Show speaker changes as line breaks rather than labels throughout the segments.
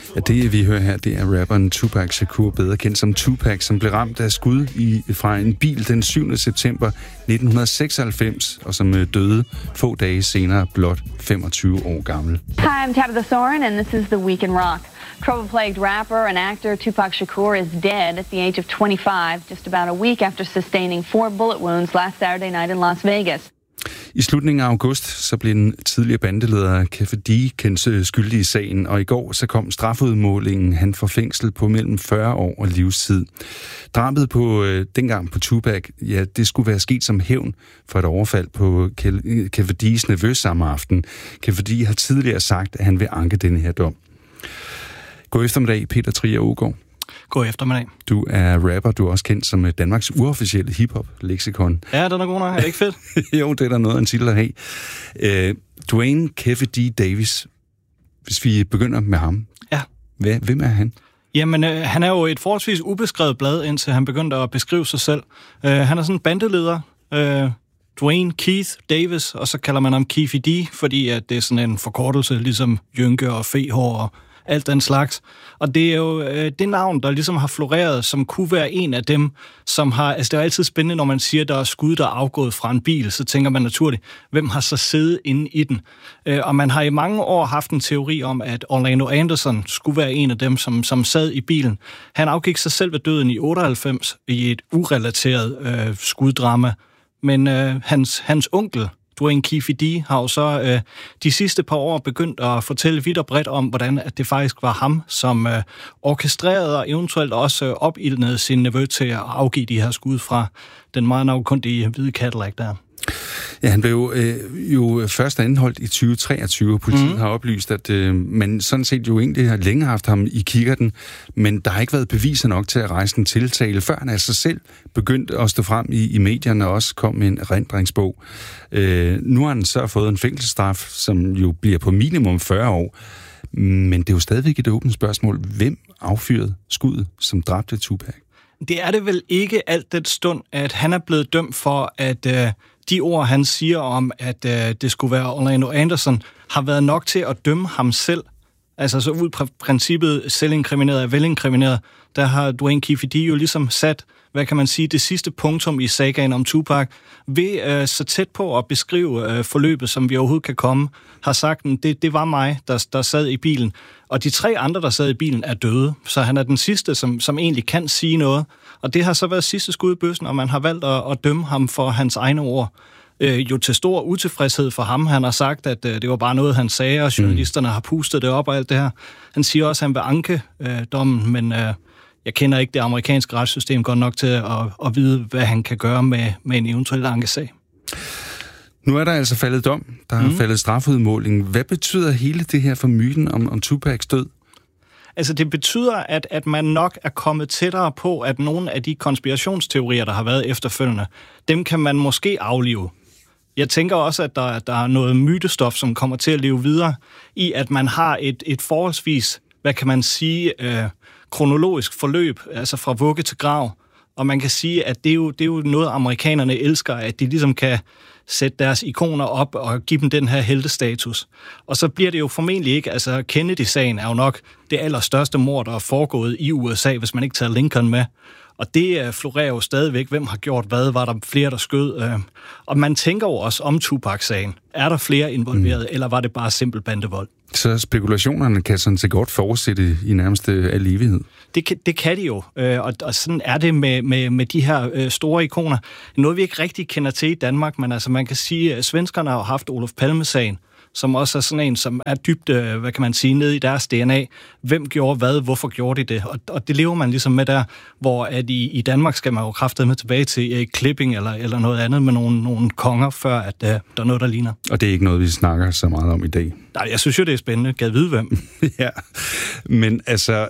Ja, det vi hører her, det er rapperen Tupac Shakur, bedre kendt som Tupac, som blev ramt af skud fra en bil den 7. september 1996, og som døde få dage senere, blot 25 år gammel.
Hi, I'm Tabitha Thorin, and this is The Week in Rock. Trouble-plagued rapper and actor Tupac Shakur is dead at the age of 25, just about a week after sustaining 4 bullet wounds last Saturday night in Las Vegas.
I slutningen af august så blev den tidligere bandeleder Keffe D kendt skyldig i sagen, og i går så kom strafudmålingen. Han får fængsel på mellem 40 år og livstid. Drabet på dengang på Tupac, ja, det skulle være sket som hævn for et overfald på Keffe D's nevø samme aften. Keffe D har tidligere sagt, at han vil anke denne her dom. God eftermiddag, Peter Trier Aagaard.
God eftermiddag.
Du er rapper, du er også kendt som Danmarks uofficielle hiphop-leksikon.
Ja, den er god nok. Er det ikke fedt?
Jo, det er der noget af en titel at have. Dwayne Keffe D. Davis, hvis vi begynder med ham.
Ja.
Hvem er han?
Jamen, han er jo et forholdsvis ubeskrevet blad, indtil han begyndte at beskrive sig selv. Han er sådan en bandeleder, Dwayne Keith Davis, og så kalder man ham Keffe D, fordi at det er sådan en forkortelse, ligesom Jynke og Fehår og alt den slags. Og det er jo det navn, der ligesom har floreret, som kunne være en af dem, som har... Altså, det er altid spændende, når man siger, der er skud, der er afgået fra en bil, så tænker man naturligt, hvem har så siddet inde i den? Og man har i mange år haft en teori om, at Orlando Anderson skulle være en af dem, som sad i bilen. Han afgik sig selv ved døden i 98 i et urelateret skuddrama, men hans onkel, Dwayne Keffe D, har jo så de sidste par år begyndt at fortælle vidt og bredt om, hvordan at det faktisk var ham, som orkestrerede og eventuelt også opildnede sin nevø til at afgive de her skud fra den meget navnkundige hvide Cadillac der.
Ja, han blev jo først anholdt i 2023. Politiet har oplyst, at man sådan set jo egentlig har længe haft ham i kikkerten, men der har ikke været beviser nok til at rejse en tiltale, før han altså selv begyndte at stå frem i medierne og også kom med en erindringsbog. Nu har han så fået en fængselsstraf, som jo bliver på minimum 40 år, men det er jo stadigvæk et åbent spørgsmål. Hvem affyrede skuddet, som dræbte Tupac?
Det er det vel ikke alt den stund, at han er blevet dømt for, at de ord, han siger om, at det skulle være Orlando Anderson, har været nok til at dømme ham selv. Altså så ud fra princippet selvinkrimineret og velinkrimineret, der har Dwayne Keffe D jo ligesom sat, hvad kan man sige, det sidste punktum i sagaen om Tupac, ved så tæt på at beskrive forløbet, som vi overhovedet kan komme, har sagt, at det var mig, der sad i bilen. Og de 3 andre, der sad i bilen, er døde. Så han er den sidste, som egentlig kan sige noget. Og det har så været sidste skud i bøssen, og man har valgt at dømme ham for hans egne ord. Jo til stor utilfredshed for ham. Han har sagt, at det var bare noget, han sagde, og journalisterne har pustet det op og alt det her. Han siger også, at han vil anke dommen, men jeg kender ikke det amerikanske retssystem godt nok til at vide, hvad han kan gøre med en eventuel ankesag.
Nu er der altså faldet dom. Der er faldet strafudmåling. Hvad betyder hele det her for myten om Tupacs død?
Altså, det betyder, at man nok er kommet tættere på, at nogle af de konspirationsteorier, der har været efterfølgende, dem kan man måske aflive. Jeg tænker også, at der er noget mytestof, som kommer til at leve videre i, at man har et forholdsvis, hvad kan man sige, kronologisk forløb, altså fra vugge til grav. Og man kan sige, at det er jo noget, amerikanerne elsker, at de ligesom kan sætte deres ikoner op og give dem den her heltestatus. Og så bliver det jo formentlig ikke, altså Kennedy-sagen er jo nok det allerstørste mord, der er foregået i USA, hvis man ikke tager Lincoln med. Og det florerer jo stadigvæk, hvem har gjort hvad, var der flere, der skød. Og man tænker jo også om Tupac-sagen. Er der flere involveret, eller var det bare simpel bandevold?
Så spekulationerne kan sådan set godt fortsætte i nærmest al evighed.
Det kan de jo, og sådan er det med de her store ikoner. Noget, vi ikke rigtig kender til i Danmark, men altså man kan sige, at svenskerne har haft Olof Palme-sagen, som også er sådan en, som er dybt, hvad kan man sige, nede i deres DNA. Hvem gjorde hvad? Hvorfor gjorde de det? Og det lever man ligesom med der, hvor at i Danmark skal man jo kraftedeme tilbage til Klipping eller noget andet med nogle konger, før at der er noget, der ligner. Og
det er ikke noget, vi snakker så meget om i dag.
Nej, jeg synes jo, det er spændende. Gad vide hvem.
Ja, men altså...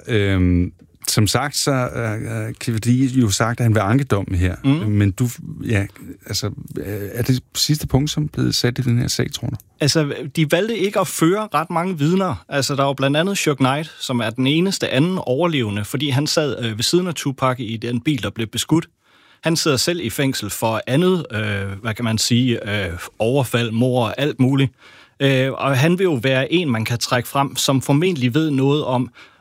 Som sagt, så kan vi jo sagt, at han vil anke dommen her. Men er det sidste punkt, som blev sat i den her sag, tror du?
Altså, de valgte ikke at føre ret mange vidner. Altså, der var blandt andet Suge Knight, som er den eneste anden overlevende, fordi han sad ved siden af Tupac i den bil, der blev beskudt. Han sidder selv i fængsel for andet, hvad kan man sige, overfald, mord og alt muligt. Og han vil jo være en, man kan trække frem, som formentlig ved noget om,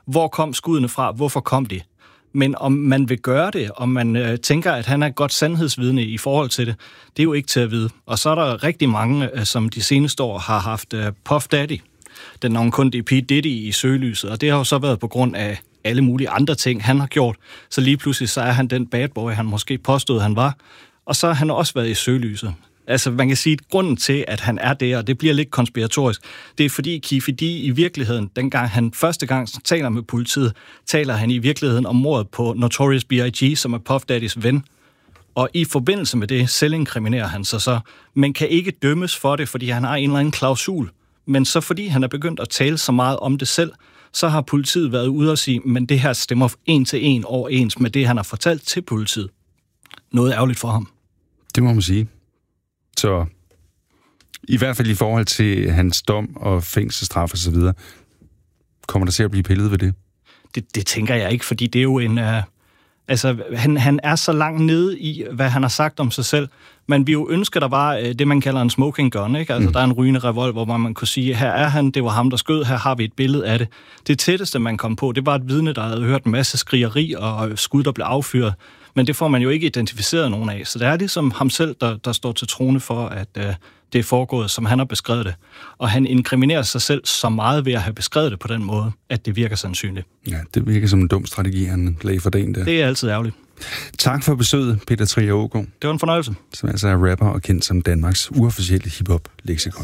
hvor kom skuddene fra, hvorfor kom de? Men om man vil gøre det, om man tænker, at han er et godt sandhedsvidne i forhold til det, det er jo ikke til at vide. Og så er der rigtig mange, som de seneste år har haft Puff Daddy, den navnkundige P. Diddy, i søgelyset, og det har jo så været på grund af alle mulige andre ting, han har gjort. Så lige pludselig så er han den bad boy, han måske påstod, han var, og så har han også været i søgelyset. Altså, man kan sige, at grunden til, at han er der, og det bliver lidt konspiratorisk, det er fordi Keffe D i virkeligheden, dengang han første gang taler med politiet, taler han i virkeligheden om mordet på Notorious B.I.G., som er Puff Daddys ven. Og i forbindelse med det selvinkriminerer han sig så, men kan ikke dømmes for det, fordi han har en eller anden klausul. Men så fordi han er begyndt at tale så meget om det selv, så har politiet været ude og sige, men det her stemmer 1-1 overens med det, han har fortalt til politiet. Noget ærgerligt for ham.
Det må man sige. Så i hvert fald i forhold til hans dom og fængselsstraf og så videre, kommer der til at blive pillet ved det?
Det tænker jeg ikke, fordi det er jo en... han er så langt nede i, hvad han har sagt om sig selv, men vi jo ønsker, der var det, man kalder en smoking gun, ikke? Altså, der er en rygende revolver, hvor man kunne sige, her er han, det var ham, der skød, her har vi et billede af det. Det tætteste, man kom på, det var et vidne, der havde hørt en masse skrigeri og skud, der blev affyret, men det får man jo ikke identificeret nogen af. Så det er ligesom ham selv, der står til trone for, at det er foregået, som han har beskrevet det. Og han inkriminerer sig selv så meget ved at have beskrevet det på den måde, at det virker sandsynligt. Ja,
det virker som en dum strategi, han lagde for dagen der.
Det er altid ærgerligt.
Tak for besøget, Peter Trier Aagaard.
Det var en fornøjelse.
Som altså er rapper og kendt som Danmarks uofficielle hip-hop-leksikon.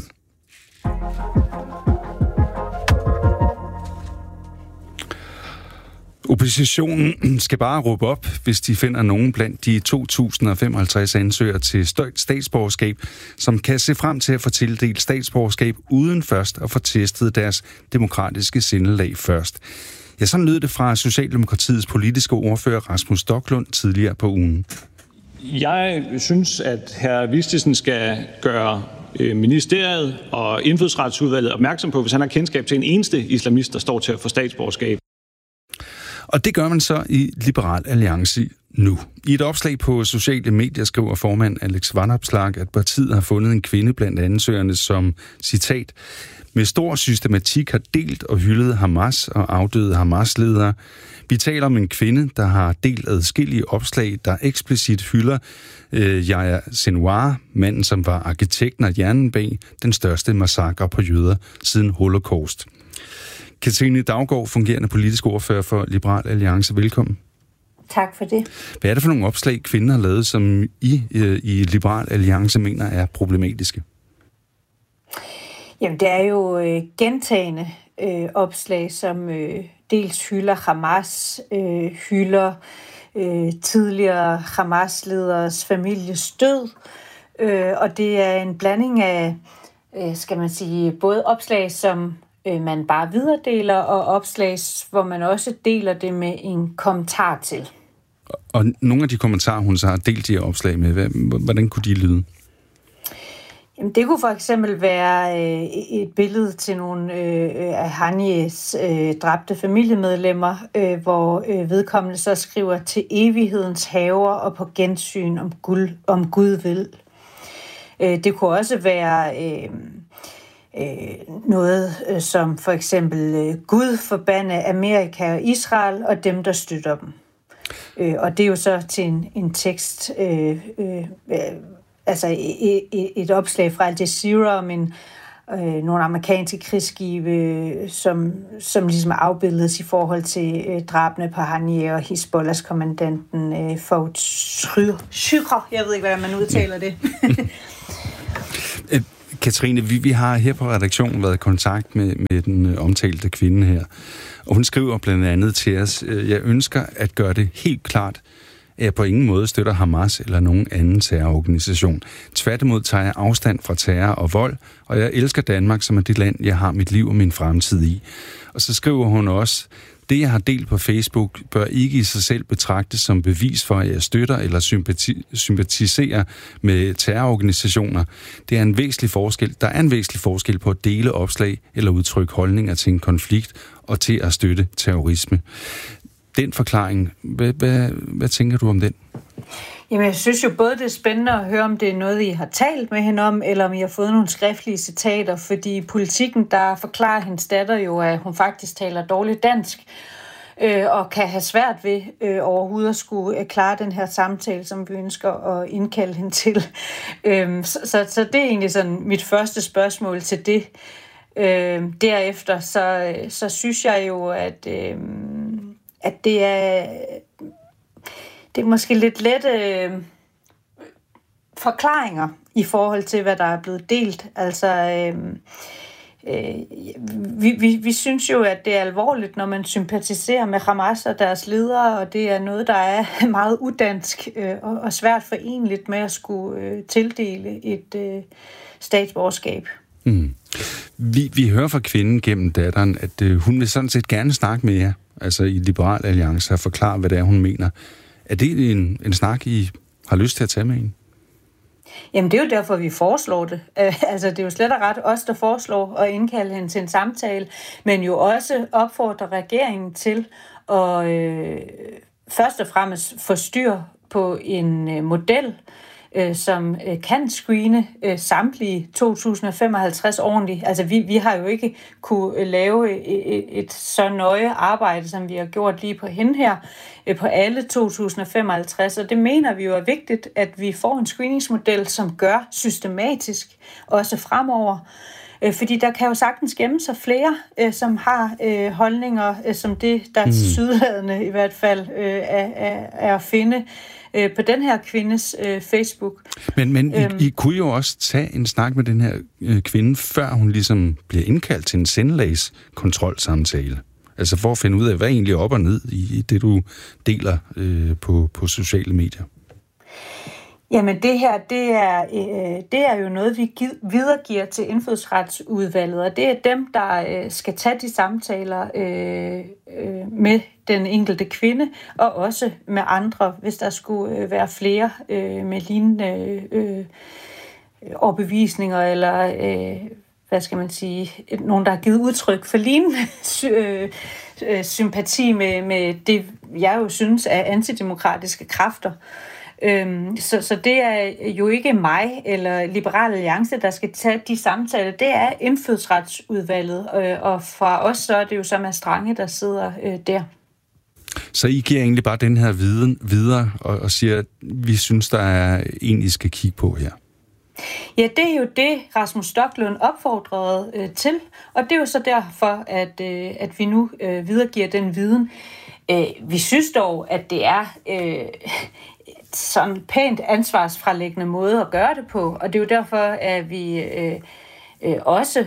Oppositionen skal bare råbe op, hvis de finder nogen blandt de 2.055 ansøgere til statsborgerskab, som kan se frem til at få tildelt statsborgerskab uden først at få testet deres demokratiske sindelag først. Ja, sådan lød det fra Socialdemokratiets politiske ordfører Rasmus Stoklund tidligere på ugen.
Jeg synes, at hr. Vistisen skal gøre ministeriet og indfødsretsudvalget opmærksom på, hvis han har kendskab til en eneste islamist, der står til at få statsborgerskab.
Og det gør man så i Liberal Alliance nu. I et opslag på sociale medier skriver formand Alex Vanopslagh, at partiet har fundet en kvinde blandt ansøgerne, som, citat, med stor systematik har delt og hyldet Hamas og afdøde Hamas-ledere. Vi taler om en kvinde, der har delt adskillige opslag, der eksplicit hylder Yahya Sinwar, manden, som var arkitekten og hjernen bag den største massakre på jøder siden Holocaust. Katrine Daugaard, fungerende politisk ordfører for Liberal Alliance. Velkommen.
Tak for det.
Hvad er det for nogle opslag, kvinden har lavet, som i Liberal Alliance mener er problematiske?
Jamen, det er jo gentagende opslag, som dels hylder Hamas, hylder tidligere Hamas-lederes families død, og det er en blanding af, skal man sige, både opslag, som man bare videredeler, og opslag, hvor man også deler det med en kommentar til.
Og nogle af de kommentarer, hun så har delt de her opslag med, hvordan kunne de lyde?
Jamen, det kunne for eksempel være et billede til nogle af Hanies dræbte familiemedlemmer, hvor vedkommende så skriver til evighedens haver og på gensyn om Gud vil. Det kunne også være noget som for eksempel Gud forbande Amerika og Israel og dem, der støtter dem. Og det er jo så til en tekst, altså et opslag fra Al Jazeera om nogle amerikanske krigsskibe, som ligesom afbildes i forhold til drabene på Haniyeh og Hizbollahs kommandanten Fouad Shukra. Jeg ved ikke, hvordan man udtaler det.
Katrine, vi har her på redaktionen været i kontakt med den omtalte kvinde her, og hun skriver blandt andet til os, jeg ønsker at gøre det helt klart, at jeg på ingen måde støtter Hamas eller nogen anden terrororganisation. Tværtimod tager jeg afstand fra terror og vold, og jeg elsker Danmark som er det land, jeg har mit liv og min fremtid i. Og så skriver hun også, det jeg har delt på Facebook bør ikke i sig selv betragtes som bevis for, at jeg støtter eller sympatiserer med terrororganisationer. Der er en væsentlig forskel på at dele opslag eller udtrykke holdninger til en konflikt og til at støtte terrorisme. Den forklaring, hvad tænker du om den?
Jamen, jeg synes jo både, det er spændende at høre, om det er noget, I har talt med hende om, eller om I har fået nogle skriftlige citater, fordi Politikken, der forklarer hendes datter jo, at hun faktisk taler dårligt dansk, og kan have svært ved overhovedet at skulle klare den her samtale, som vi ønsker at indkalde hende til. Så det er egentlig sådan mit første spørgsmål til det. Derefter så synes jeg jo, at det er måske lidt lette forklaringer i forhold til, hvad der er blevet delt. Altså, vi synes jo, at det er alvorligt, når man sympatiserer med Hamas og deres ledere, og det er noget, der er meget udansk og svært forenligt med at skulle tildele et statsborgerskab.
Mm. Vi hører fra kvinden gennem datteren, at hun vil sådan set gerne snakke med jer, altså i Liberal Alliance, og forklare, hvad det er, hun mener. Er det en snak, I har lyst til at tage med hende?
Jamen, det er jo derfor, vi foreslår det. Altså, det er jo slet og ret os, der foreslår at indkalde hende til en samtale, men jo også opfordrer regeringen til at først og fremmest få styr på en model, som kan screene samtlige 2055 ordentligt. Altså, vi har jo ikke kunne lave et så nøje arbejde, som vi har gjort lige på hende her, på alle 2055, og det mener vi jo er vigtigt, at vi får en screeningsmodel, som gør systematisk, også fremover. Fordi der kan jo sagtens gemme sig flere, som har holdninger, som det, der tilsyneladende i hvert fald er at finde på den her kvindes Facebook.
Men I kunne jo også tage en snak med den her kvinde, før hun ligesom bliver indkaldt til en sindelagskontrolsamtale. Altså for at finde ud af, hvad egentlig er op og ned i det, du deler på sociale medier.
Jamen det her, det er jo noget, vi videregiver til Indfødsretsudvalget, og det er dem, der skal tage de samtaler med den enkelte kvinde, og også med andre, hvis der skulle være flere med lignende overbevisninger, eller hvad skal man sige, nogen, der har givet udtryk for lignende sympati med det, jeg jo synes er antidemokratiske kræfter. Så det er jo ikke mig eller Liberal Alliance, der skal tage de samtaler. Det er Indfødsretsudvalget, og fra os så er det jo så Mads Strange, der sidder der.
Så I giver egentlig bare den her viden videre og siger, at vi synes, der er en, I skal kigge på her?
Ja, det er jo det, Rasmus Stoklund opfordrede til, og det er jo så derfor, at vi nu videregiver den viden. Vi synes dog, at det er sådan en pænt ansvarsfralæggende måde at gøre det på, og det er jo derfor, at vi også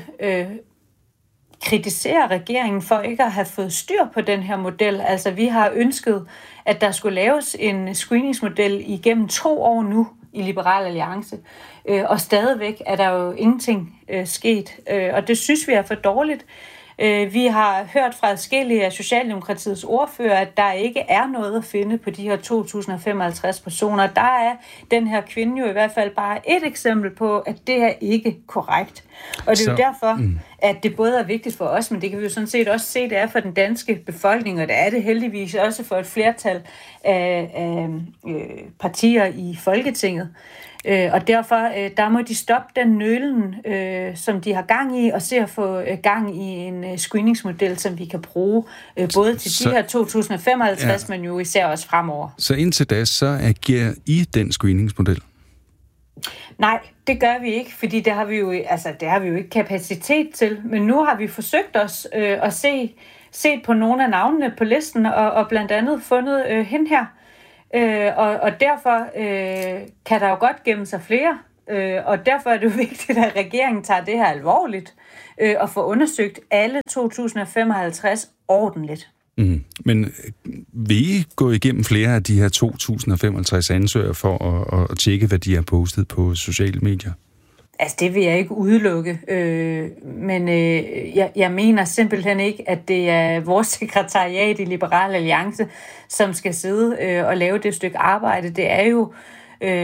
kritiserer regeringen for ikke at have fået styr på den her model. Altså, vi har ønsket, at der skulle laves en screeningsmodel igennem 2 år nu i Liberal Alliance, og stadigvæk er der jo ingenting sket, og det synes vi er for dårligt. Vi har hørt fra adskillige af Socialdemokratiets ordfører, at der ikke er noget at finde på de her 2055 personer. Der er den her kvinde jo i hvert fald bare et eksempel på, at det er ikke korrekt. Og det er jo derfor, at det både er vigtigt for os, men det kan vi jo sådan set også se, det er for den danske befolkning, og det er det heldigvis også for et flertal af partier i Folketinget. Og derfor, der må de stoppe den nølen, som de har gang i, og se at få gang i en screeningsmodel, som vi kan bruge både til de her 2055, men jo især også fremover.
Så indtil da, så agerer I den screeningsmodel?
Nej, det gør vi ikke, fordi det har vi jo ikke kapacitet til. Men nu har vi forsøgt os at set på nogle af navnene på listen, og blandt andet fundet hende her. Og derfor kan der jo godt gemme sig flere, og derfor er det jo vigtigt, at regeringen tager det her alvorligt og får undersøgt alle 2055 ordentligt.
Men vil I gå igennem flere af de her 2055 ansøgere for at tjekke, hvad de har postet på sociale medier?
Altså, det vil jeg ikke udelukke, men jeg mener simpelthen ikke, at det er vores sekretariat i Liberal Alliance, som skal sidde og lave det stykke arbejde. Det er jo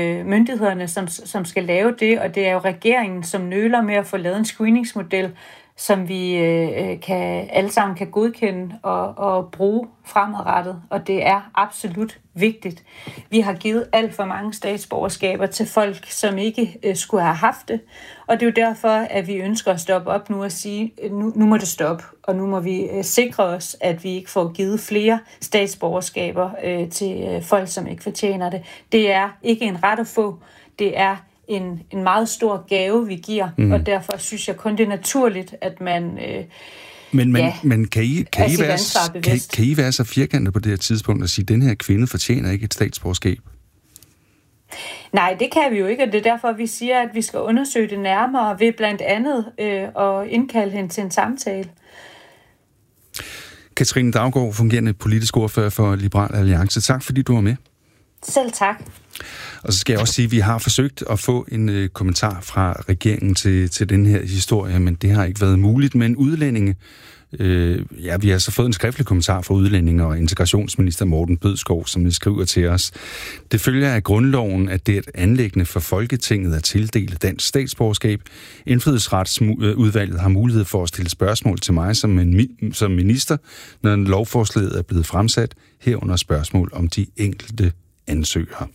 myndighederne, som skal lave det, og det er jo regeringen, som nøler med at få lavet en screeningsmodel, som vi alle sammen kan godkende og bruge fremadrettet, og det er absolut vigtigt. Vi har givet alt for mange statsborgerskaber til folk, som ikke skulle have haft det, og det er jo derfor, at vi ønsker at stoppe op nu og sige, nu må det stoppe, og nu må vi sikre os, at vi ikke får givet flere statsborgerskaber til folk, som ikke fortjener det. Det er ikke en ret at få, det er en meget stor gave, vi giver, og derfor synes jeg kun, det er naturligt, at man
Men kan I være så firkantet på det her tidspunkt og sige, at den her kvinde fortjener ikke et statsborgerskab?
Nej, det kan vi jo ikke, og det er derfor, vi siger, at vi skal undersøge det nærmere ved blandt andet at indkalde hende til en samtale.
Katrine Daugaard, fungerende politisk ordfører for Liberal Alliance. Tak, fordi du var med.
Selv tak.
Og så skal jeg også sige, at vi har forsøgt at få en kommentar fra regeringen til den her historie, men det har ikke været muligt. Men udlændinge, vi har så fået en skriftlig kommentar fra udlændinge og integrationsminister Morten Bødskov, som skriver til os. Det følger af grundloven, at det er et anliggende for Folketinget at tildele dansk statsborgerskab. Indfødsretsudvalget har mulighed for at stille spørgsmål til mig som minister, når lovforslaget er blevet fremsat, herunder spørgsmål om de enkelte ansøgere.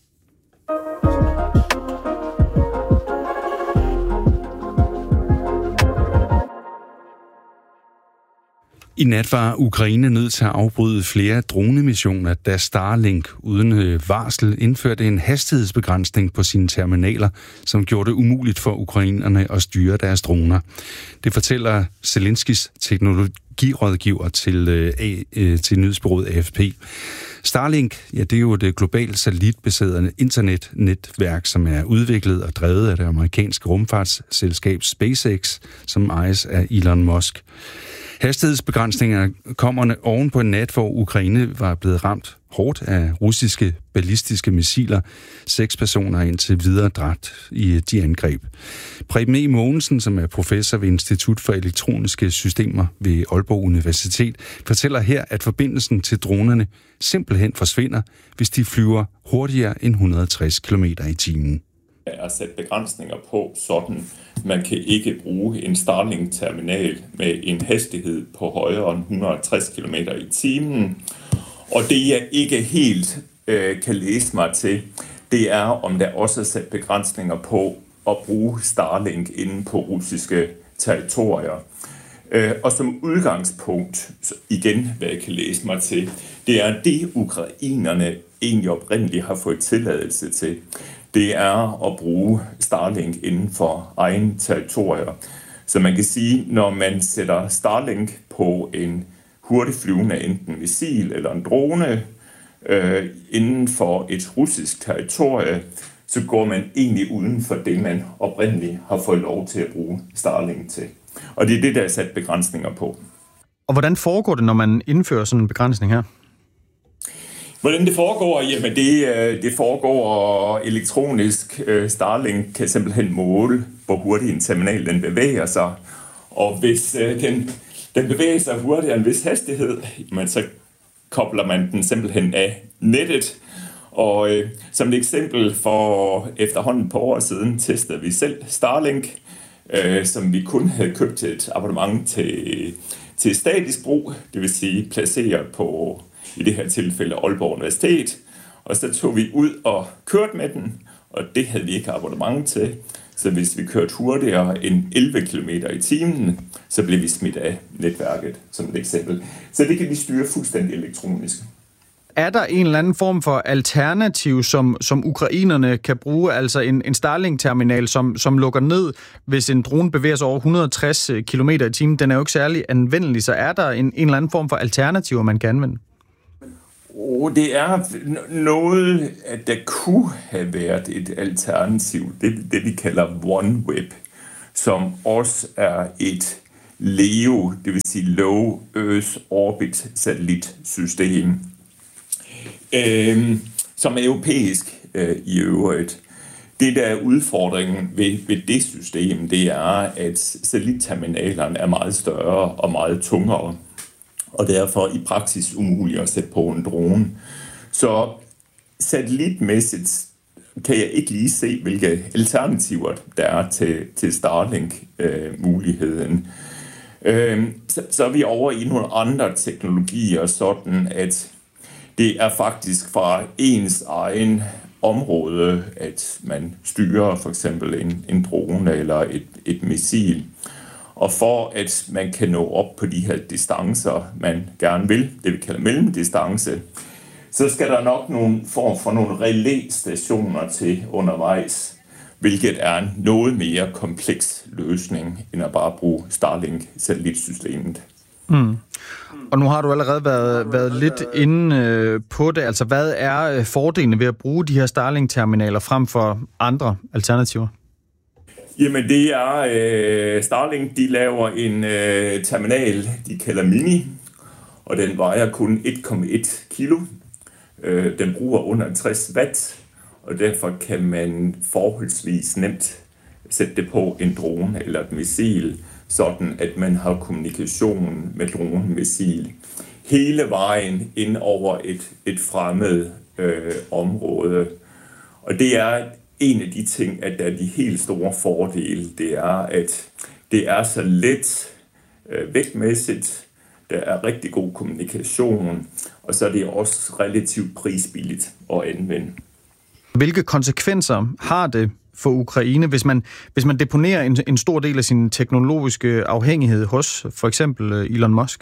I nat var Ukraine nødt til at afbryde flere dronemissioner, da Starlink uden varsel indførte en hastighedsbegrænsning på sine terminaler, som gjorde det umuligt for ukrainerne at styre deres droner. Det fortæller Zelenskys teknologirådgiver til nyhedsbureauet AFP. Starlink, det er jo et globalt satellitbaseret internetnetværk, som er udviklet og drevet af det amerikanske rumfartsselskab SpaceX, som ejes af Elon Musk. Hastighedsbegrænsninger kommer oven på en nat, hvor Ukraine var blevet ramt hårdt af russiske ballistiske missiler. 6 personer indtil videre dræbt i de angreb. Preben E. Mogensen, som er professor ved Institut for Elektroniske Systemer ved Aalborg Universitet, fortæller her, at forbindelsen til dronerne simpelthen forsvinder, hvis de flyver hurtigere end 160 km i timen.
Er sat begrænsninger på, sådan man kan ikke bruge en Starlink-terminal med en hastighed på højere end 160 km i timen. Og det jeg ikke helt kan læse mig til, det er, om der også er sat begrænsninger på at bruge Starlink inden på russiske territorier. Og som udgangspunkt, igen hvad jeg kan læse mig til, det er det ukrainerne egentlig oprindeligt har fået tilladelse til. Det er at bruge Starlink inden for egen territorier. Så man kan sige, når man sætter Starlink på en hurtigflyvende enten missil eller en drone inden for et russisk territorie, så går man egentlig uden for det, man oprindeligt har fået lov til at bruge Starlink til. Og det er det, der er sat begrænsninger på.
Og hvordan foregår det, når man indfører sådan en begrænsning her?
Hvordan det foregår? Jamen det foregår elektronisk. Starlink kan simpelthen måle, hvor hurtigt en terminal den bevæger sig. Og hvis den bevæger sig hurtigere end en vis hastighed, jamen, så kobler man den simpelthen af nettet. Og som et eksempel for efterhånden på år siden testede vi selv Starlink, som vi kun havde købt et abonnement til statisk brug, det vil sige placeret på, i det her tilfælde, Aalborg Universitet. Og så tog vi ud og kørte med den, og det havde vi ikke abonnement til. Så hvis vi kørte hurtigere end 11 km i timen, så blev vi smidt af netværket, som et eksempel. Så det kan vi styre fuldstændig elektronisk.
Er der en eller anden form for alternativ, som ukrainerne kan bruge, altså en Starlink-terminal, som lukker ned, hvis en drone bevæger sig over 160 km i timen? Den er jo ikke særlig anvendelig, så er der en eller anden form for alternativer, man kan anvende?
Det er noget, at der kunne have været et alternativ, det vi kalder OneWeb, som også er et LEO, det vil sige Low Earth Orbit satellitsystem, som er europæisk i øvrigt. Det, der er udfordringen ved det system, det er, at satellitterminalerne er meget større og meget tungere, og derfor i praksis umuligt at sætte på en drone. Så satellitmæssigt kan jeg ikke lige se, hvilke alternativer der er til Starlink-muligheden. Så er vi over i nogle andre teknologier, sådan at det er faktisk fra ens egen område, at man styrer for eksempel en drone eller et missil. Og for at man kan nå op på de her distancer, man gerne vil, det vi kalder mellemdistance, så skal der nok nogle form for nogle relæstationer til undervejs, hvilket er en noget mere kompleks løsning, end at bare bruge Starlink-satellitsystemet.
Og nu har du allerede været lidt inde på det. Altså, hvad er fordelene ved at bruge de her Starlink-terminaler frem for andre alternativer?
Jamen, det er Starlink, de laver en terminal, de kalder Mini, og den vejer kun 1,1 kilo. Den bruger under 60 watt, og derfor kan man forholdsvis nemt sætte det på en drone eller et missil, sådan at man har kommunikation med dronen-missil hele vejen ind over et fremmed område. Og det er en af de ting, at der er de helt store fordele, det er, at det er så let vægtmæssigt, der er rigtig god kommunikation, og så er det også relativt prisbilligt at anvende. Hvilke konsekvenser har det for Ukraine, hvis man deponerer en stor del af sin teknologiske afhængighed hos for eksempel Elon Musk?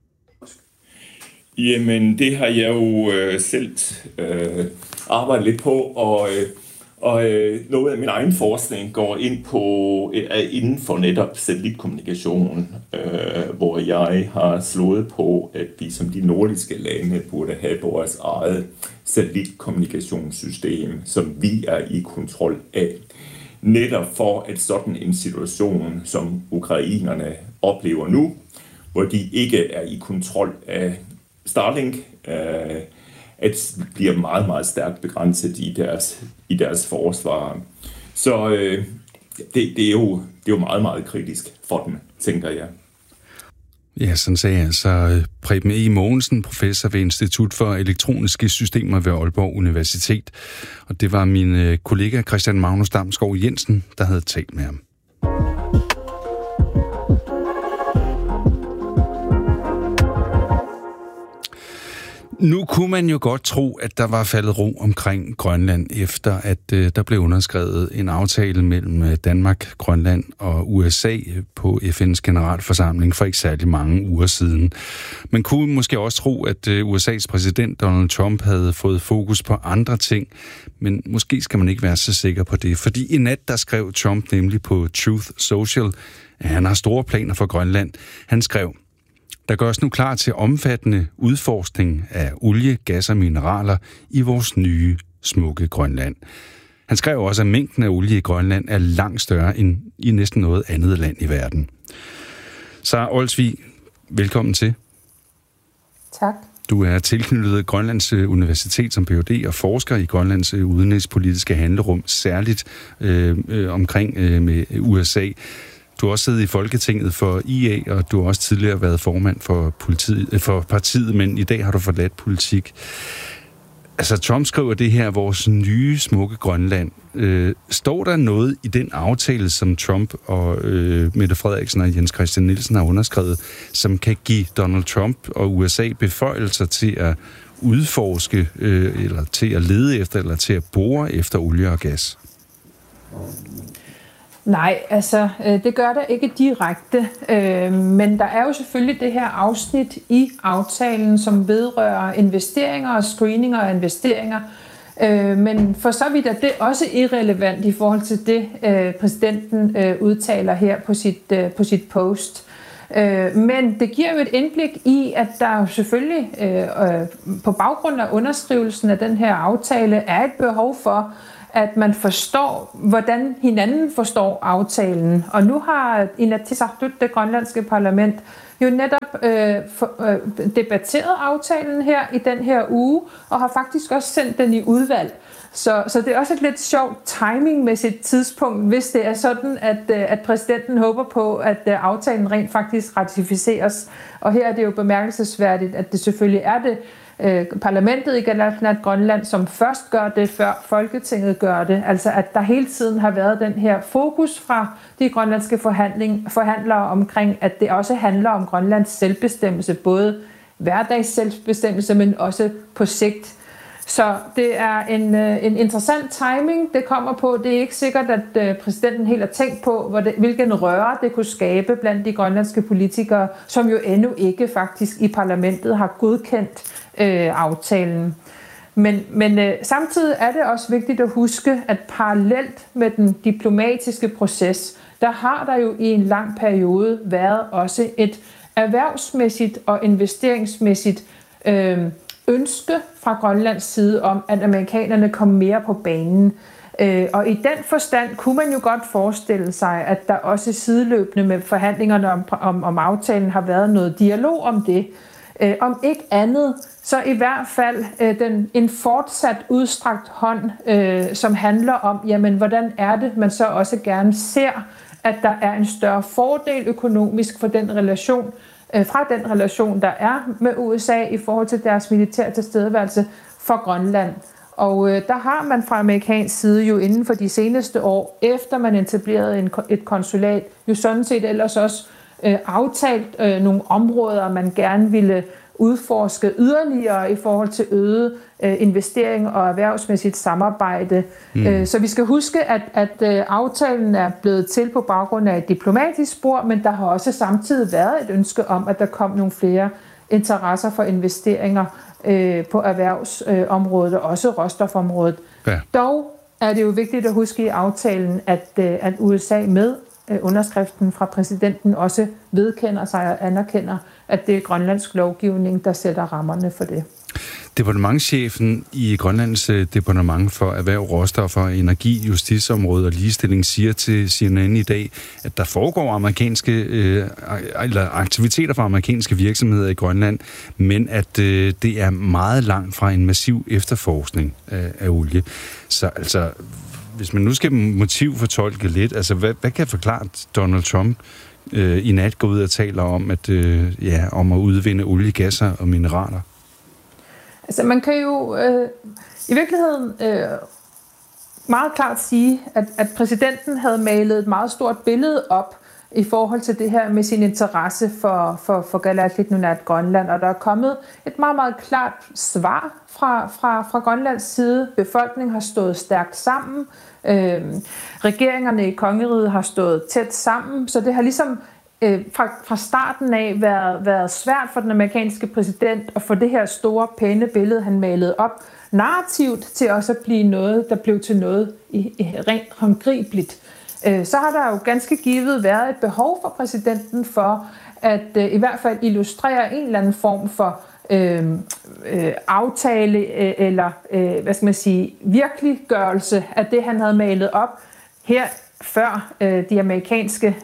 Jamen, det har jeg jo selv arbejdet lidt på, og noget af min egen forskning går ind inden for netop satellitkommunikation, hvor jeg har slået på, at vi som de nordiske lande burde have vores eget satellitkommunikationssystem, som vi er i kontrol af. Netop for at sådan en situation, som ukrainerne oplever nu, hvor de ikke er i kontrol af Starlink, at bliver meget, meget stærkt begrænset i deres forsvar. Så det er jo meget, meget kritisk for dem, tænker jeg.
Ja, sådan sagde altså Preben E. Mogensen, professor ved Institut for Elektroniske Systemer ved Aalborg Universitet. Og det var min kollega Christian Magnus Damsgaard Jensen, der havde talt med ham. Nu kunne man jo godt tro, at der var faldet ro omkring Grønland, efter at der blev underskrevet en aftale mellem Danmark, Grønland og USA på FN's generalforsamling for ikke særlig mange uger siden. Man kunne måske også tro, at USA's præsident Donald Trump havde fået fokus på andre ting, men måske skal man ikke være så sikker på det, fordi i nat der skrev Trump nemlig på Truth Social, at han har store planer for Grønland. Han skrev: Der gøres nu klar til omfattende udforskning af olie, gas og mineraler i vores nye, smukke Grønland. Han skrev også, at mængden af olie i Grønland er langt større end i næsten noget andet land i verden. Sara Olsvig, velkommen til. Tak. Du er tilknyttet Grønlands Universitet som Ph.D. og forsker i Grønlands udenrigspolitiske handlerum, særligt omkring med USA. Du har også siddet i Folketinget for IA, og du har også tidligere været formand for partiet, men i dag har du forladt politik. Altså, Trump skriver det her, vores nye, smukke Grønland. Står der noget i den aftale, som Trump og Mette Frederiksen og Jens Christian Nielsen har underskrevet, som kan give Donald Trump og USA beføjelser til at udforske, eller til at lede efter, eller til at bore efter olie og gas?
Nej, altså det gør der ikke direkte, men der er jo selvfølgelig det her afsnit i aftalen, som vedrører investeringer og screeninger af investeringer, men for så vidt er det også irrelevant i forhold til det, præsidenten udtaler her på sit post. Men det giver jo et indblik i, at der jo selvfølgelig på baggrund af underskrivelsen af den her aftale er et behov for, at man forstår, hvordan hinanden forstår aftalen. Og nu har Inatsisartut, det grønlandske parlament, jo netop debatteret aftalen her i den her uge, og har faktisk også sendt den i udvalg. Så det er også et lidt sjovt timingmæssigt tidspunkt, hvis det er sådan, at præsidenten håber på, at aftalen rent faktisk ratificeres. Og her er det jo bemærkelsesværdigt, at det selvfølgelig er det parlamentet i Kalaallit Grønland, som først gør det, før Folketinget gør det. Altså at der hele tiden har været den her fokus fra de grønlandske forhandlere omkring, at det også handler om Grønlands selvbestemmelse, både hverdags selvbestemmelse, men også på sigt. Så det er en interessant timing, det kommer på. Det er ikke sikkert, at præsidenten helt har tænkt på, hvilken røre det kunne skabe blandt de grønlandske politikere, som jo endnu ikke faktisk i parlamentet har godkendt aftalen. Men samtidig er det også vigtigt at huske, at parallelt med den diplomatiske proces, der har der jo i en lang periode været også et erhvervsmæssigt og investeringsmæssigt ønske fra Grønlands side om, at amerikanerne kom mere på banen. Og i den forstand kunne man jo godt forestille sig, at der også sideløbende med forhandlingerne om aftalen har været noget dialog om det. Om ikke andet, så i hvert fald en fortsat udstrakt hånd, som handler om, jamen, hvordan er det, man så også gerne ser, at der er en større fordel økonomisk for den relation, fra den relation, der er med USA i forhold til deres militære tilstedeværelse for Grønland. Og der har man fra amerikansk side jo inden for de seneste år, efter man etablerede et konsulat, jo sådan set ellers også aftalt nogle områder, man gerne ville udforske yderligere i forhold til øget investering og erhvervsmæssigt samarbejde. Så vi skal huske, at aftalen er blevet til på baggrund af et diplomatisk spor, men der har også samtidig været et ønske om, at der kom nogle flere interesser for investeringer på erhvervsområdet og også råstofområdet. Ja. Dog er det jo vigtigt at huske i aftalen, at USA med underskriften fra præsidenten også vedkender sig og anerkender, at det er grønlandsk lovgivning, der sætter rammerne for det.
Departementschefen i Grønlands departement for erhverv, råstoffer, energi, justisområde og ligestilling siger til CNN i dag, at der foregår eller aktiviteter fra amerikanske virksomheder i Grønland, men at det er meget langt fra en massiv efterforskning af olie. Så altså, hvis man nu skal motivfortolke lidt, altså hvad kan forklare Donald Trump i nat går ud og taler om om at udvinde olie, gasser og mineraler?
Altså man kan jo i virkeligheden meget klart sige, at præsidenten havde malet et meget stort billede op i forhold til det her med sin interesse for Kalaallit Grønland, og der er kommet et meget, meget klart svar fra Grønlands side. Befolkningen har stået stærkt sammen. Regeringerne i kongeriget har stået tæt sammen, så det har ligesom fra starten af været svært for den amerikanske præsident at få det her store, pæne billede, han malede op, narrativt til også at blive noget, der blev til noget rent håndgribeligt. Så har der jo ganske givet været et behov for præsidenten for at i hvert fald illustrere en eller anden form for aftale eller virkeliggørelse af det, han havde malet op her før de amerikanske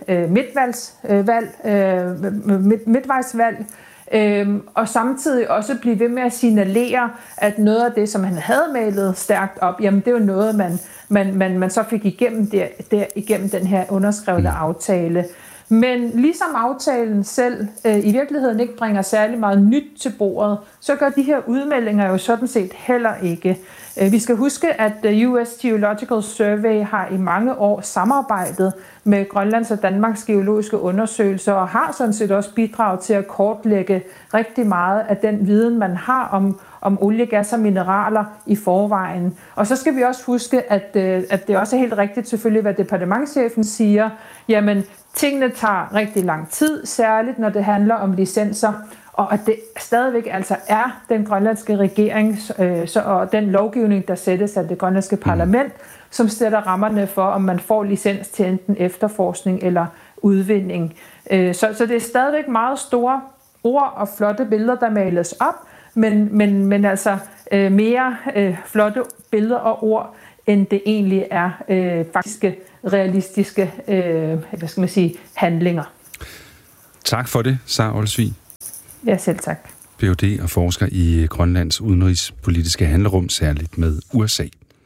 midtvejsvalg, og samtidig også blive ved med at signalere, at noget af det, som han havde malet stærkt op, jamen det var noget, man så fik igennem den her underskrevne aftale. Men ligesom aftalen selv i virkeligheden ikke bringer særlig meget nyt til bordet, så gør de her udmeldinger jo sådan set heller ikke. Vi skal huske, at US Geological Survey har i mange år samarbejdet med Grønlands og Danmarks geologiske undersøgelser og har sådan set også bidraget til at kortlægge rigtig meget af den viden, man har om olie, gas og mineraler i forvejen. Og så skal vi også huske, at det også er helt rigtigt selvfølgelig, hvad departementschefen siger. Jamen, tingene tager rigtig lang tid, særligt når det handler om licenser, og at det stadigvæk altså er den grønlandske regering og den lovgivning, der sættes af det grønlandske parlament, som sætter rammerne for, om man får licens til enten efterforskning eller udvinding. Så det er stadigvæk meget store ord og flotte billeder, der males op, men altså mere flotte billeder og ord, end det egentlig er faktiske, realistiske handlinger.
Tak for det, Sara Olsvig.
Ja, selv tak.
Ph.d. og forsker i Grønlands udenrigspolitiske handlerum, særligt med USA.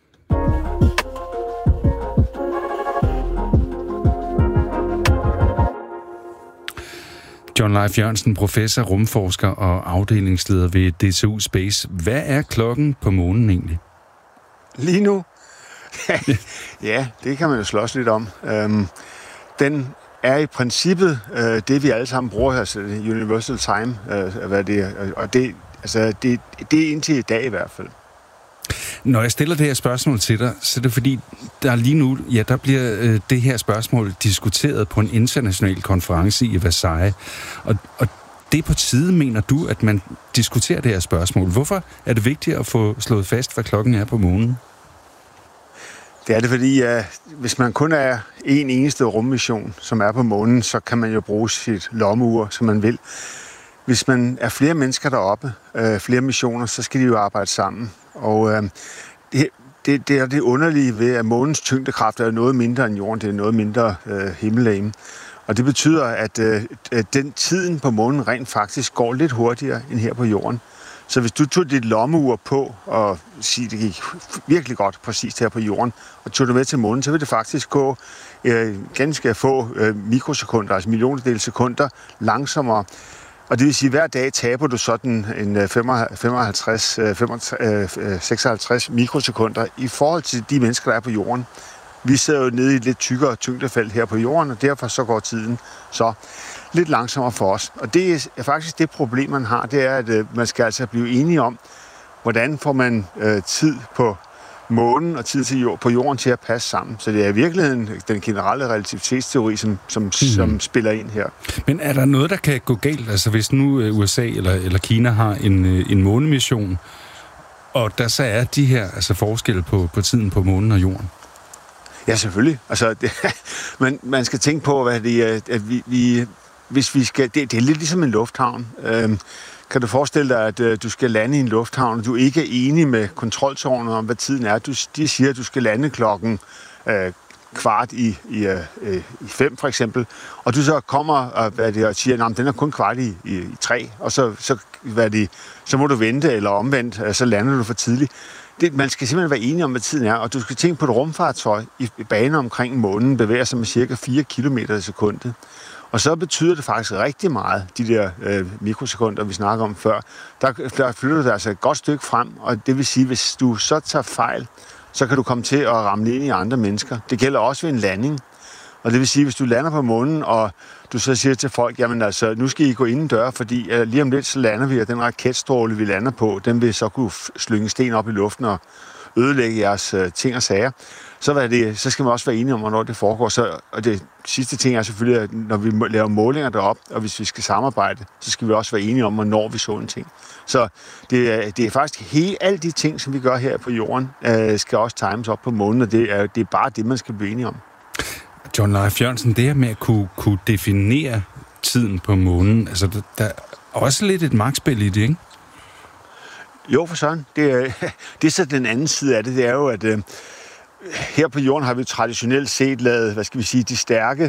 John Leif Jørgensen, professor, rumforsker og afdelingsleder ved DTU Space. Hvad er klokken på månen egentlig?
Lige nu? Ja, det kan man jo slås lidt om. Den er i princippet det, vi alle sammen bruger her, altså Universal Time, hvad det er. Og det er indtil i dag i hvert fald.
Når jeg stiller det her spørgsmål til dig, så er det fordi, der lige nu, der bliver det her spørgsmål diskuteret på en international konference i Versailles. Og det er på tide, mener du, at man diskuterer det her spørgsmål. Hvorfor er det vigtigt at få slået fast, hvad klokken er på månen?
Det er det, fordi hvis man kun er en eneste rummission, som er på månen, så kan man jo bruge sit lommeur, som man vil. Hvis man er flere mennesker deroppe, flere missioner, så skal de jo arbejde sammen. Og det er det underlige ved, at månens tyngdekraft er noget mindre end jorden. Det er noget mindre himmellegeme. Og det betyder, at den tiden på månen rent faktisk går lidt hurtigere end her på jorden. Så hvis du tog dit lommeur på og sige, det gik virkelig godt præcis her på jorden, og tog det med til månen, så vil det faktisk gå ganske få mikrosekunder, altså millionerdel sekunder langsommere. Og det vil sige, at hver dag taber du sådan en 56 mikrosekunder i forhold til de mennesker, der er på jorden. Vi sidder jo nede i et lidt tykkere tyngdefelt her på jorden, og derfor så går tiden så lidt langsommere for os. Og det er faktisk det problem, man har, det er, at man skal altså blive enige om, hvordan får man tid på månen og tid på jorden til at passe sammen. Så det er i virkeligheden den generelle relativitetsteori, som spiller ind her. Men
er der noget, der kan gå galt? Altså hvis nu USA eller Kina har en månemission, og der så er de her forskelle på tiden på månen og jorden?
Ja, selvfølgelig. Altså, man skal tænke på, at hvis vi skal... Det er lidt ligesom en lufthavn. Kan du forestille dig, at du skal lande i en lufthavn, og du ikke er enig med kontroltårnet om, hvad tiden er? De siger, at du skal lande klokken kvart i 5, for eksempel, og du så kommer og siger, at den er kun kvart i 3, og så må du vente eller omvendt, så lander du for tidligt. Man skal simpelthen være enige om, hvad tiden er, og du skal tænke på, et rumfartøj i bane omkring månen bevæger sig med cirka 4 km i sekundet. Og så betyder det faktisk rigtig meget, de der mikrosekunder, vi snakker om før. Der flytter du altså et godt stykke frem, og det vil sige, hvis du så tager fejl, så kan du komme til at ramme ind i andre mennesker. Det gælder også ved en landing. Og det vil sige, hvis du lander på månen, og du så siger til folk, jamen altså, nu skal I gå indendør, fordi lige om lidt, så lander vi, og den raketstråle, vi lander på, den vil så kunne slynge sten op i luften og ødelægge jeres ting og sager. Så skal man også være enige om, hvornår det foregår. Og det sidste ting er selvfølgelig, at når vi laver målinger derop, og hvis vi skal samarbejde, så skal vi også være enige om, hvornår vi så en ting. Så det er faktisk alle de ting, som vi gør her på jorden, skal også times op på månen, og det er bare det, man skal blive enige om.
John Leif Jørgensen, det her med at kunne definere tiden på månen, altså der er også lidt et magtspil i det, ikke?
Jo, for sådan. Det er så den anden side af det, det er jo, at her på jorden har vi traditionelt set lavet, de stærke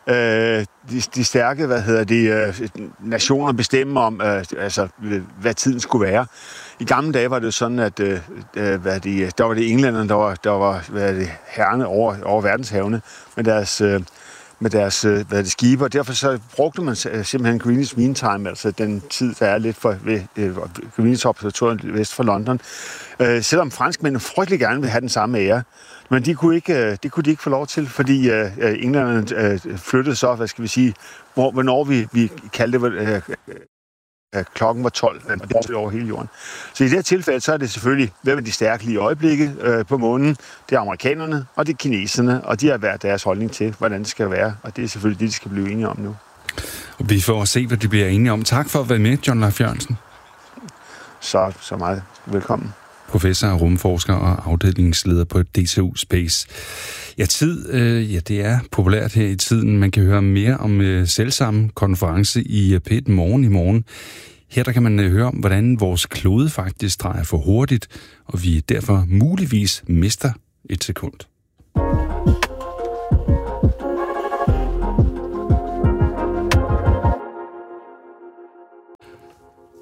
nationer bestemme om, hvad tiden skulle være. I gamle dage var det sådan, at der var det englænderne, der var herrene over verdenshavene med deres skibe, og derfor så brugte man simpelthen Greenwich Mean Time, altså den tid, der er lidt for Greenwich Observatoriet vest for London. Selvom franskmændene frygtelig gerne vil have den samme ære, men det kunne de ikke få lov til, fordi englænderne flyttede så, hvornår vi kaldte det, klokken var 12, og det er over hele jorden. Så i det her tilfælde, så er det selvfølgelig, hvem er de stærke lige i øjeblikket på månen? Det er amerikanerne, og det er kineserne, og de har hver deres holdning til, hvordan det skal være, og det er selvfølgelig det, de skal blive enige om nu.
Og vi får se, hvad de bliver enige om. Tak for at være med, John Leif Jørgensen.
Så meget velkommen.
Professor, rumforsker og afdelingsleder på DTU Space. Ja, det er populært her i tiden. Man kan høre mere om selvsamme konference i P1 Morgen i morgen. Her der kan man høre om, hvordan vores klode faktisk drejer for hurtigt, og vi derfor muligvis mister et sekund.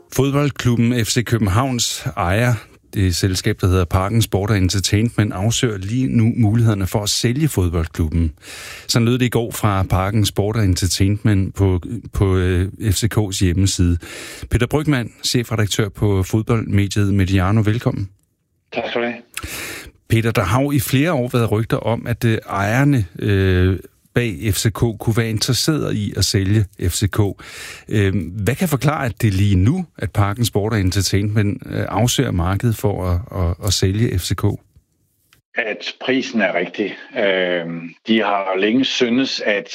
Fodboldklubben FC Københavns ejer, det selskab, der hedder Parken Sport & Entertainment, afsøger lige nu mulighederne for at sælge fodboldklubben. Så lød det i går fra Parken Sport & Entertainment på FCK's hjemmeside. Peter Brygmann, chefredaktør på fodboldmediet Mediano, velkommen.
Tak skal du have.
Peter, der har jo i flere år været rygter om, at ejerne bag FCK kunne være interesseret i at sælge FCK. Hvad kan forklare, at det lige nu, at Parken Sport & Entertainment afsøger markedet for at sælge FCK?
At prisen er rigtig. De har længe syntes, at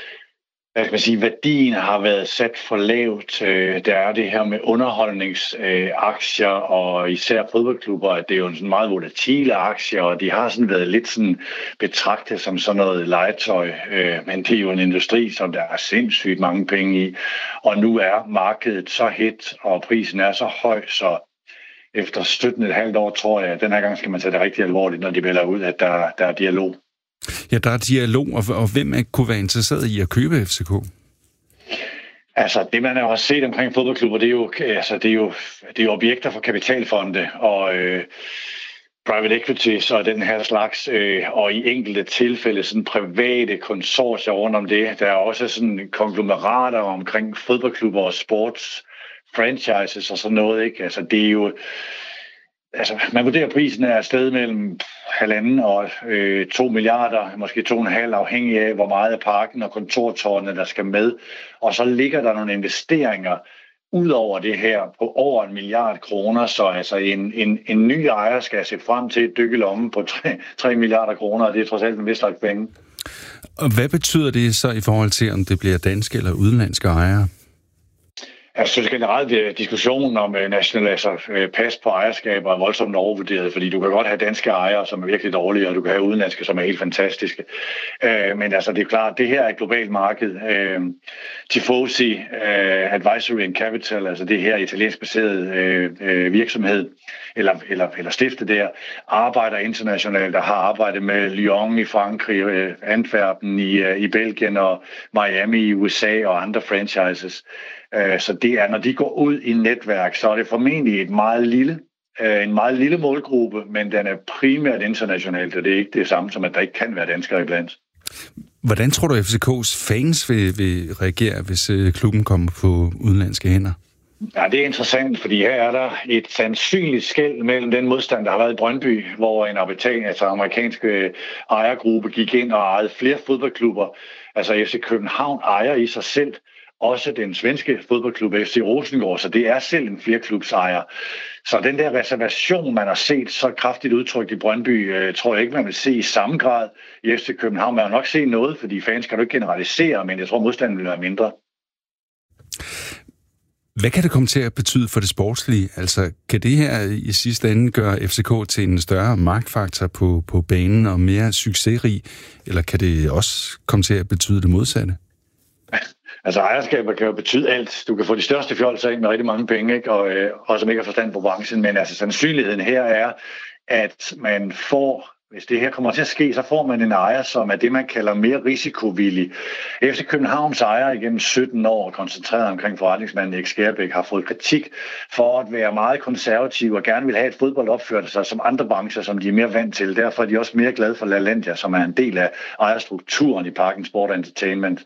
værdien har været sat for lavt. Der er det her med underholdningsaktier, og især fodboldklubber, at det er jo sådan meget volatile aktier, og de har sådan været lidt sådan betragtet som sådan noget legetøj. Men det er jo en industri, som der er sindssygt mange penge i. Og nu er markedet så hit, og prisen er så høj, så efter 17,5 år, tror jeg, at den her gang skal man tage det rigtig alvorligt, når de vælger ud, at der er dialog.
Ja, der er dialog, og hvem kunne være interesseret i at købe FCK?
Altså, det man har set omkring fodboldklubber, det er jo objekter for kapitalfonde og private equities og den her slags, og i enkelte tilfælde sådan private konsortier rundt om det. Der er også sådan konglomerater omkring fodboldklubber og sports franchises og sådan noget, ikke? Altså, det er jo... Altså, man vurderer, prisen er et sted mellem 1,5 og 2 milliarder, måske 2,5, afhængig af, hvor meget af parken og kontortårnene, der skal med. Og så ligger der nogle investeringer ud over det her på over 1 milliard kroner, så altså en ny ejer skal se frem til et dykke i lommen på 3 milliarder kroner, og det er trods alt en vis slags penge.
Og hvad betyder det så i forhold til, om det bliver danske eller udenlandske ejere?
Jeg synes generelt, at diskussionen om pas på ejerskaber er voldsomt overvurderet, fordi du kan godt have danske ejere, som er virkelig dårlige, og du kan have udenlandske, som er helt fantastiske. Men altså, det er klart, det her er et globalt marked. Tifosi Advisory and Capital, altså det her italiensk baseret virksomhed, eller stifte der, arbejder internationalt, der har arbejdet med Lyon i Frankrig, Antwerpen i Belgien og Miami i USA og andre franchises. Så det er, når de går ud i netværk, så er det formentlig en meget lille målgruppe, men den er primært internationalt, og det er ikke det samme som, at der ikke kan være danskere iblandt.
Hvordan tror du, FCK's fans vil reagere, hvis klubben kommer på udenlandske hænder?
Ja, det er interessant, fordi her er der et sandsynligt skel mellem den modstand, der har været i Brøndby, hvor en amerikansk ejergruppe gik ind og ejede flere fodboldklubber. Altså FC København ejer i sig selv også den svenske fodboldklub FC Rosengård, så det er selv en flerklubsejer. Så den der reservation, man har set så kraftigt udtrykt i Brøndby, tror jeg ikke, man vil se i samme grad i FC København. Man vil nok se noget, fordi fans kan du ikke generalisere, men jeg tror, modstanden vil være mindre.
Hvad kan det komme til at betyde for det sportslige? Altså, kan det her i sidste ende gøre FCK til en større magtfaktor på banen og mere succesrig, eller kan det også komme til at betyde det modsatte?
Altså ejerskaber kan jo betyde alt. Du kan få de største fjolser ind med rigtig mange penge, ikke? Og som ikke har forstand på branchen, men altså sandsynligheden her er, at man får, hvis det her kommer til at ske, så får man en ejer, som er det, man kalder mere risikovillig. FC Københavns ejer igennem 17 år, koncentreret omkring forretningsmanden Erik Skærbæk, har fået kritik for at være meget konservativ og gerne vil have et fodbold opført sig som andre brancher, som de er mere vant til. Derfor er de også mere glade for LaLandia, som er en del af ejerstrukturen i Parken Sport & Entertainment.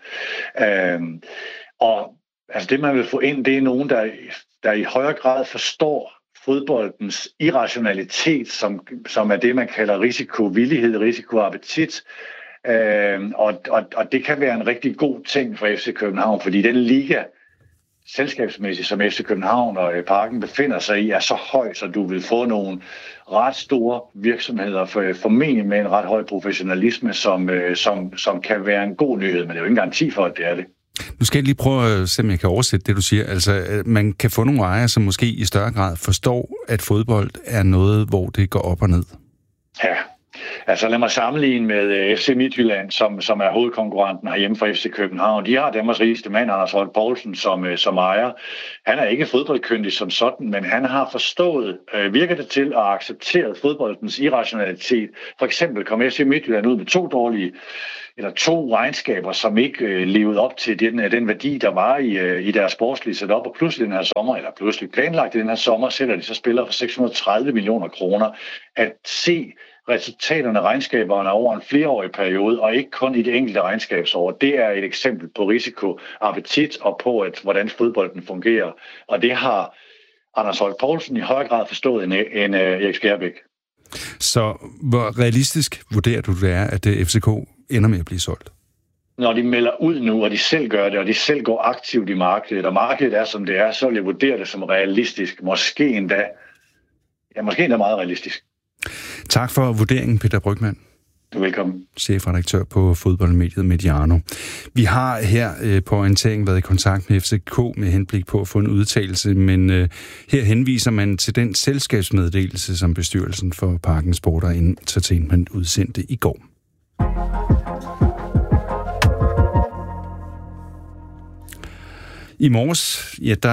Og altså det, man vil få ind, det er nogen, der i højere grad forstår fodboldens irrationalitet, som er det, man kalder risikovillighed, risikoappetit. Og det kan være en rigtig god ting for FC København, fordi den liga selskabsmæssigt, som FC København og Parken befinder sig i, er så høj, så du vil få nogle ret store virksomheder, formentlig med en ret høj professionalisme, som kan være en god nyhed, men det er jo ingen garanti for, at det er det.
Nu skal jeg lige prøve at se, om jeg kan oversætte det, du siger. Altså, man kan få nogle ejere, som måske i større grad forstår, at fodbold er noget, hvor det går op og ned.
Ja, Altså lad mig sammenligne med FC Midtjylland, som er hovedkonkurrenten herhjemme for FC København. De har Danmarks rigeste mand, Anders Holk Poulsen, som ejer. Han er ikke fodboldkyndig som sådan, men han har forstået, virker det til at acceptere fodboldens irrationalitet. For eksempel kom FC Midtjylland ud med to regnskaber, som ikke levede op til den værdi, der var i deres sportslige setup, og pludselig planlagt i den her sommer, sætter de så spillere for 630 millioner kroner. At se resultaterne af regnskaberne over en flereårig periode, og ikke kun i det enkelte regnskabsår, det er et eksempel på risiko, appetit og på, hvordan fodbolden fungerer. Og det har Anders Holk Poulsen i højere grad forstået end Erik Skærbæk.
Så hvor realistisk vurderer du det er, at FCK ender med at blive solgt?
Når de melder ud nu, og de selv gør det, og de selv går aktivt i markedet, og markedet er, som det er, så vil jeg vurdere det som realistisk. Måske endda meget realistisk.
Tak for vurderingen, Peter Brygmann.
Velkommen.
Chefredaktør på fodboldmediet Mediano. Vi har her på orienteringen været i kontakt med FCK med henblik på at få en udtalelse, men her henviser man til den selskabsmeddelelse, som bestyrelsen for Parken Sport og Entertainment udsendte i går. I morges,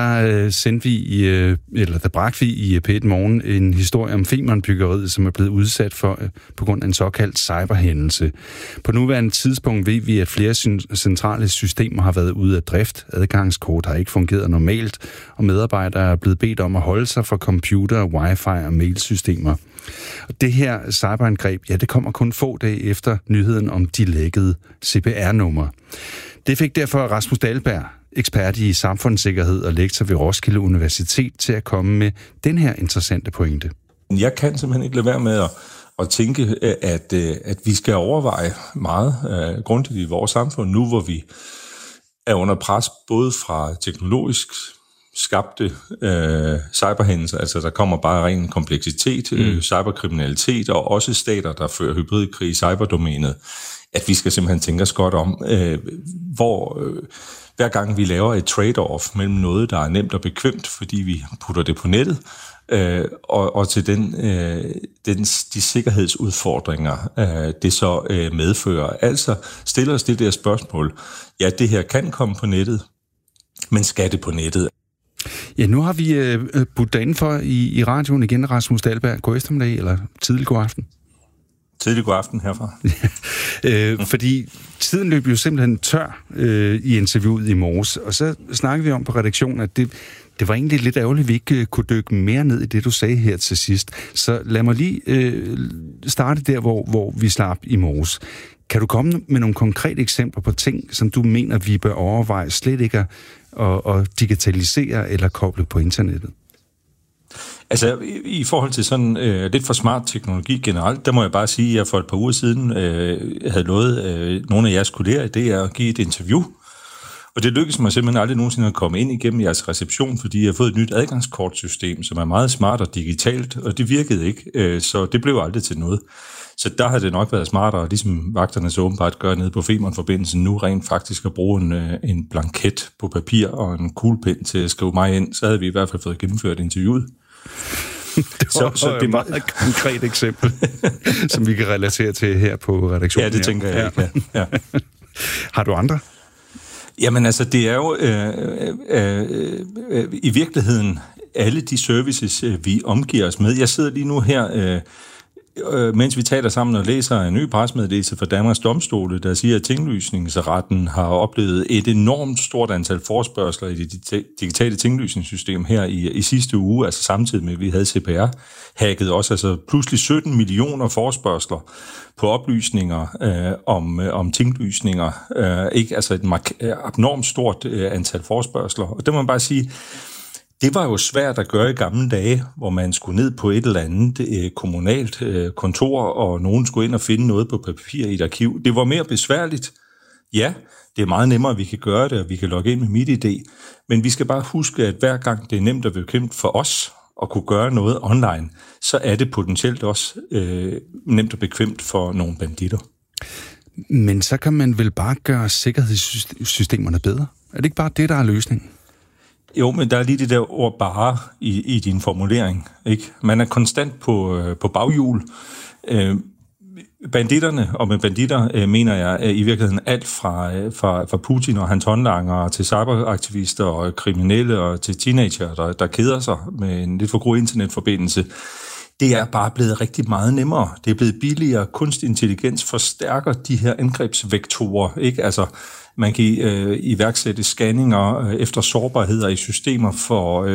der bragte vi i P1 Morgen en historie om Femern-byggeriet, som er blevet udsat for på grund af en såkaldt cyberhændelse. På nuværende tidspunkt ved vi, at flere centrale systemer har været ude af drift. Adgangskort har ikke fungeret normalt, og medarbejdere er blevet bedt om at holde sig fra computer, wifi og mailsystemer. Og det her cyberangreb, det kommer kun få dage efter nyheden om de lækkede CPR-numre. Det fik derfor Rasmus Dahlberg, ekspert i samfundssikkerhed og lektor ved Roskilde Universitet, til at komme med den her interessante pointe.
Jeg kan simpelthen ikke lade være med at tænke, at vi skal overveje meget grundigt i vores samfund nu, hvor vi er under pres både fra teknologisk skabte cyberhændelser, altså der kommer bare ren kompleksitet, cyberkriminalitet og også stater, der fører hybridkrig i cyberdomænet, at vi skal simpelthen tænke os godt om, hver gang vi laver et trade-off mellem noget, der er nemt og bekvemt, fordi vi putter det på nettet, og til de sikkerhedsudfordringer, det så medfører. Altså stiller os det der spørgsmål, ja, det her kan komme på nettet, men skal det på nettet?
Ja, nu har vi budt dig indenfor i radioen igen, Rasmus Dahlberg. God eftermiddag, eller tidlig god aften?
Tidlig god aften herfra.
Fordi tiden løb jo simpelthen tør i interviewet i morges, og så snakkede vi om på redaktionen, at det var egentlig lidt ærgerligt, at vi ikke kunne dykke mere ned i det, du sagde her til sidst. Så lad mig lige starte der, hvor vi slap i morges. Kan du komme med nogle konkrete eksempler på ting, som du mener, vi bør overveje slet ikke at digitalisere eller koble på internettet?
Altså, i forhold til sådan lidt for smart teknologi generelt, der må jeg bare sige, at jeg for et par uger siden havde lovet nogle af jeres kolleger, det er at give et interview. Og det lykkedes mig simpelthen aldrig nogensinde at komme ind igennem jeres reception, fordi jeg har fået et nyt adgangskortsystem, som er meget smart og digitalt, og det virkede ikke, så det blev aldrig til noget. Så der har det nok været smartere, ligesom vagterne så åbenbart gør nede på Femern-forbindelsen nu, rent faktisk at bruge en blanket på papir og en kuglepen til at skrive mig ind, så havde vi i hvert fald fået gennemført interviewet.
Det var et meget konkret eksempel, som vi kan relatere til her på redaktionen.
Ja, det tænker jeg ikke. Ja.
Har du andre?
Jamen altså, det er jo i virkeligheden alle de services, vi omgiver os med. Jeg sidder lige nu her, mens vi taler sammen og læser en ny pressemeddelelse fra Danmarks Domstole, der siger, at tinglysningsretten har oplevet et enormt stort antal forespørgsler i det digitale tinglysningssystem her i sidste uge, altså samtidig med, at vi havde CPR hacket også, altså pludselig 17 millioner forespørgsler på oplysninger om tinglysninger. Ikke? Altså et abnormt stort antal forespørgsler. Og det må man bare sige, det var jo svært at gøre i gamle dage, hvor man skulle ned på et eller andet kommunalt kontor, og nogen skulle ind og finde noget på papir i et arkiv. Det var mere besværligt. Ja, det er meget nemmere, at vi kan gøre det, og vi kan logge ind med MitID. Men vi skal bare huske, at hver gang det er nemt og bekvemt for os at kunne gøre noget online, så er det potentielt også nemt og bekvemt for nogle banditter.
Men så kan man vel bare gøre sikkerhedssystemerne bedre? Er det ikke bare det, der er løsningen?
Jo, men der er lige det der ord bare i din formulering, ikke? Man er konstant på baghjul. banditterne, og med banditter mener jeg i virkeligheden alt fra Putin og hans håndlangere til cyberaktivister og kriminelle og til teenager, der keder sig med en lidt for god internetforbindelse. Det er bare blevet rigtig meget nemmere. Det er blevet billigere. Kunstig intelligens forstærker de her angrebsvektorer, ikke? Altså, man kan iværksætte scanninger efter sårbarheder i systemer for